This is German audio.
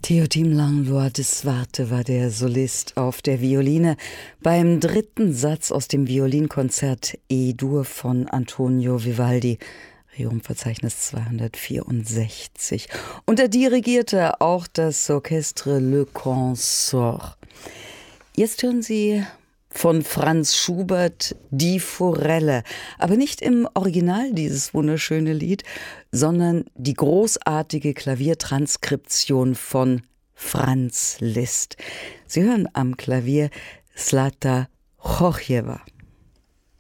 Teotim Langlois de Swarte war der Solist auf der Violine beim dritten Satz aus dem Violinkonzert E-Dur von Antonio Vivaldi, Requiem-Verzeichnis 264. Und er dirigierte auch das Orchestre Le Consort. Jetzt hören Sie von Franz Schubert Die Forelle, aber nicht im Original dieses wunderschöne Lied, sondern die großartige Klaviertranskription von Franz Liszt. Sie hören am Klavier Zlata Chochjewa.